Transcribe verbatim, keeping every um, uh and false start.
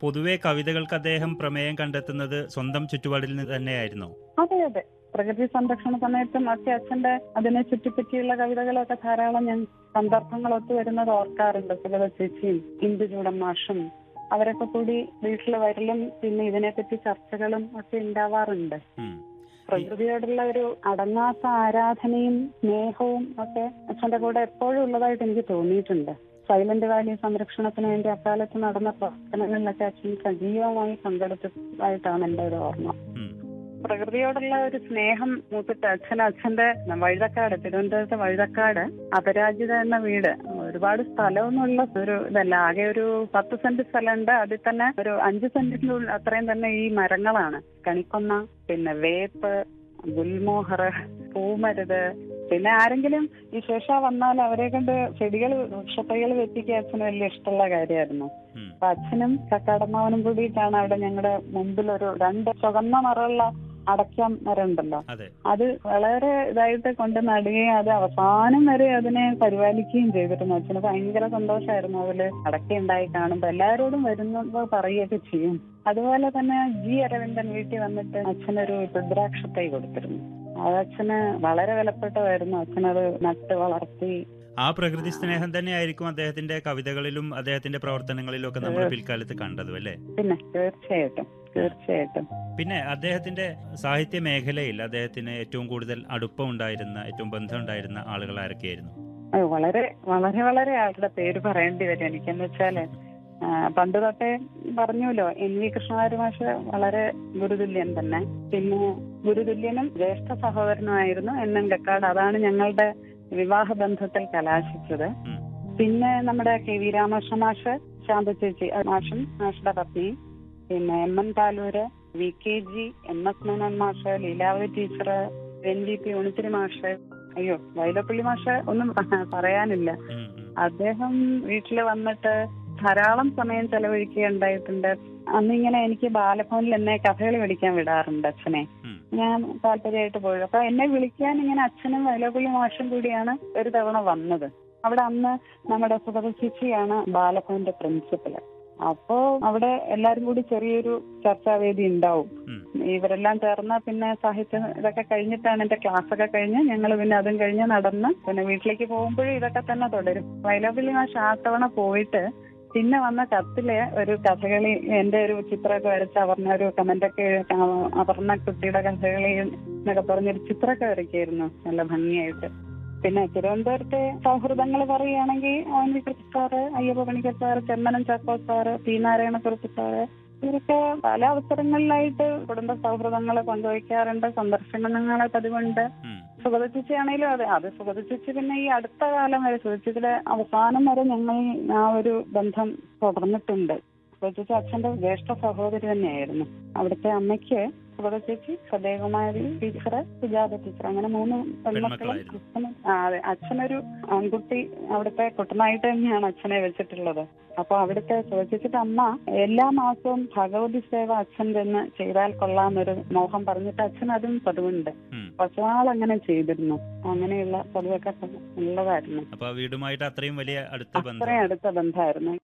പൊതുവെ കവിതകൾക്ക് അദ്ദേഹം പ്രമേയം കണ്ടെത്തുന്നത് സ്വന്തം ചുറ്റുപാടിൽ നിന്ന് തന്നെയായിരുന്നോ? അതെ അതെ, പ്രകൃതി സംരക്ഷണ സമയത്തും ഒക്കെ അച്ഛന്റെ അതിനെ ചുറ്റിപ്പറ്റിയുള്ള കവിതകളൊക്കെ ധാരാളം ഞാൻ സന്ദർഭങ്ങൾ ഒത്തുവരുന്നത് ഓർക്കാറുണ്ട്. സുഗത ചേച്ചിയും ഇന്ദുചൂടൻ മാഷും അവരൊക്കെ കൂടി വീട്ടിൽ വരലും പിന്നെ ഇതിനെപ്പറ്റി ചർച്ചകളും ഒക്കെ ഉണ്ടാവാറുണ്ട്. പ്രകൃതിയോടുള്ള ഒരു അടങ്ങാത്ത ആരാധനയും സ്നേഹവും ഒക്കെ അച്ഛന്റെ കൂടെ എപ്പോഴും ഉള്ളതായിട്ട് എനിക്ക് തോന്നിയിട്ടുണ്ട്. സൈലന്റ് വാലി സംരക്ഷണത്തിന് വേണ്ടി അക്കാലത്ത് നടന്ന പ്രവർത്തനങ്ങളിലൊക്കെ അച്ഛൻ സജീവമായി പങ്കെടുത്തതായിട്ടാണ് എന്റെ ഒരു ഓർമ്മ. പ്രകൃതിയോടുള്ള ഒരു സ്നേഹം മൂത്തിട്ട് അച്ഛൻ അച്ഛന്റെ വഴുതക്കാട്, തിരുവനന്തപുരത്തെ വഴുതക്കാട് അപരാജിത എന്ന വീട്, ഒരുപാട് സ്ഥലമൊന്നുമുള്ള ഒരു ഇതല്ല, ആകെ ഒരു പത്ത് സെന്റ് സ്ഥലമുണ്ട്. അതിൽ തന്നെ ഒരു അഞ്ച് സെന്റിന്റെ അത്രയും തന്നെ ഈ മരങ്ങളാണ്. കണിക്കൊന്ന, പിന്നെ വേപ്പ്, ഗുൽമോഹർ, പൂമരുത്. പിന്നെ ആരെങ്കിലും ഈ ശേഷ വന്നാൽ അവരെ കൊണ്ട് ചെടികൾ, വൃക്ഷത്തൈകൾ വെപ്പിക്കുക അച്ഛന് വലിയ ഇഷ്ടമുള്ള കാര്യമായിരുന്നു. അപ്പൊ അച്ഛനും കക്കാടമ്മാവനും കൂടിയിട്ടാണ് അവിടെ ഞങ്ങളുടെ മുമ്പിൽ ഒരു രണ്ട് ചുവന്ന നിറമുള്ള അടയ്ക്ക മരം ഉണ്ടല്ലോ, അത് വളരെ ഇതായിട്ട് കൊണ്ട് നടുകയും അത് അവസാനം വരെ അതിനെ പരിപാലിക്കുകയും ചെയ്തിരുന്നു. അച്ഛന് ഭയങ്കര സന്തോഷമായിരുന്നു അതില് അടയ്ക്ക ഉണ്ടായി കാണുമ്പോ. എല്ലാവരോടും വരുന്നപ്പോ പറയുകയൊക്കെ ചെയ്യും. അതുപോലെ തന്നെ ജി അരവിന്ദൻ വീട്ടിൽ വന്നിട്ട് അച്ഛനൊരു രുദ്രാക്ഷത്തൈ കൊടുത്തിരുന്നു. അത് അച്ഛന് വളരെ വിലപ്പെട്ടതായിരുന്നു. അച്ഛനത് നട്ട് വളർത്തി. ആ പ്രകൃതി സ്നേഹം തന്നെയായിരിക്കും അദ്ദേഹത്തിന്റെ കവിതകളിലും അദ്ദേഹത്തിന്റെ പ്രവർത്തനങ്ങളിലും ഒക്കെ നമ്മൾ പിൽക്കാലത്ത് കണ്ടതും അല്ലേ? പിന്നെ തീർച്ചയായിട്ടും തീർച്ചയായിട്ടും. പിന്നെ അദ്ദേഹത്തിന്റെ സാഹിത്യ മേഖലയിൽ അദ്ദേഹത്തിന് ഏറ്റവും കൂടുതൽ അടുപ്പം ഉണ്ടായിരുന്ന, ഏറ്റവും ബന്ധം ഉണ്ടായിരുന്ന ആളുകൾ ആരൊക്കെയായിരുന്നു? വളരെ വളരെ വളരെ ആളുടെ പേര് പറയേണ്ടി വരും എനിക്കെന്ന് വെച്ചാല്, പണ്ട് തൊട്ടേ പറഞ്ഞല്ലോ, എൻ വി കൃഷ്ണവാര്യർ മാഷ് വളരെ ഗുരുതുല്യൻ തന്നെ. പിന്നെ ഗുരുതുല്യനും ജ്യേഷ്ഠ സഹോദരനുമായിരുന്നു എൻ എൻ കക്കാട്. അതാണ് ഞങ്ങളുടെ വിവാഹ ബന്ധത്തിൽ കലാശിച്ചത്. പിന്നെ നമ്മുടെ കെ വി രാമകൃഷ്ണ മാഷ്, ശാന്ത ചേച്ചി മാഷും മാഷുടെ പത്നിയും, പിന്നെ M N താലൂര്, V K G, M S Menon മാഷ്, Leelavathi teacher, N G P Unnithiri മാഷ്, അയ്യോ വൈലപ്പള്ളി മാഷ് ഒന്നും പറയാനില്ല. അദ്ദേഹം വീട്ടിൽ വന്നിട്ട് ധാരാളം സമയം ചെലവഴിക്കുകയുണ്ടായിട്ടുണ്ട്. അന്നിങ്ങനെ എനിക്ക് ബാലഭവനിൽ എന്നെ കഥകളി പഠിക്കാൻ വിടാറുണ്ട് അച്ഛനെ. ഞാൻ താല്പര്യമായിട്ട് പോയി. അപ്പൊ എന്നെ വിളിക്കാൻ ഇങ്ങനെ അച്ഛനും വൈലപ്പള്ളി മാഷും കൂടിയാണ് ഒരു തവണ വന്നത്. അവിടെ അന്ന് നമ്മുടെ സുഗത ചേച്ചിയാണ് ബാലഭവന്റെ പ്രിൻസിപ്പല്. അപ്പോ അവിടെ എല്ലാരും കൂടി ചെറിയൊരു ചർച്ചാവേദി ഉണ്ടാവും. ഇവരെല്ലാം ചേർന്ന പിന്നെ സാഹിത്യം ഇതൊക്കെ കഴിഞ്ഞിട്ടാണ് എന്റെ ക്ലാസ് ഒക്കെ കഴിഞ്ഞ് ഞങ്ങൾ പിന്നെ അതും കഴിഞ്ഞ് നടന്ന് പിന്നെ വീട്ടിലേക്ക് പോകുമ്പോഴും ഇതൊക്കെ തന്നെ തുടരും. വൈലപ്പള്ളി മാഷ് ആ തവണ പോയിട്ട് പിന്നെ വന്ന കത്തില് ഒരു കഥകളി, എന്റെ ഒരു ചിത്രമൊക്കെ വരച്ച് അപർണ ഒരു കമന്റൊക്കെ, അപർണ കുട്ടിയുടെ കഥകളി എന്നൊക്കെ പറഞ്ഞൊരു ചിത്രമൊക്കെ വരയ്ക്കായിരുന്നു നല്ല ഭംഗിയായിട്ട്. പിന്നെ തിരുവനന്തപുരത്തെ സൗഹൃദങ്ങൾ പറയുകയാണെങ്കിൽ ഓൻ V Krishna sir, Ayyappa Panicker sir, Chemmanam Chacko sir, P Narayana Kurup sir, ഇവരൊക്കെ പല അവസരങ്ങളിലായിട്ട് കുടുംബ സൗഹൃദങ്ങൾ പങ്കുവയ്ക്കാറുണ്ട്. സന്ദർശനങ്ങളെ പതിവുണ്ട്. സുഗത ചേച്ചി ആണെങ്കിലും അതെ. അത് സുഗത ചേച്ചി പിന്നെ ഈ അടുത്ത കാലം വരെ, സുഗത ചേച്ചിയുടെ അവസാനം വരെ ഞങ്ങൾ ആ ഒരു ബന്ധം തുടർന്നിട്ടുണ്ട്. സുഗത ചേച്ചി അച്ഛന്റെ ജ്യേഷ്ഠ സഹോദരി തന്നെയായിരുന്നു. അവിടുത്തെ അമ്മയ്ക്ക് സുഗത ചേച്ചി, സദയകുമാരി ടീച്ചർ, സുജാത ടീച്ചർ, അങ്ങനെ മൂന്ന് പെൺമക്കളും. അതെ, അച്ഛനൊരു ആൺകുട്ടി അവിടുത്തെ കുട്ടനായിട്ട് തന്നെയാണ് അച്ഛനെ വെച്ചിട്ടുള്ളത്. അപ്പൊ അവിടുത്തെ സുഗത ചേച്ചിയുടെ അമ്മ എല്ലാ മാസവും ഭഗവതി സേവ അച്ഛൻ ചെന്ന് ചെയ്താൽ കൊള്ളാന്നൊരു മോഹം പറഞ്ഞിട്ട് അച്ഛൻ അതും പതിവുണ്ട്. കുറച്ചുനാൾ അങ്ങനെ ചെയ്തിരുന്നു. അങ്ങനെയുള്ള പതിവൊക്കെ ഉള്ളതായിരുന്നു. വീടുമായിട്ട് അത്രയും വലിയ അത്രയും അടുത്ത ബന്ധമായിരുന്നു.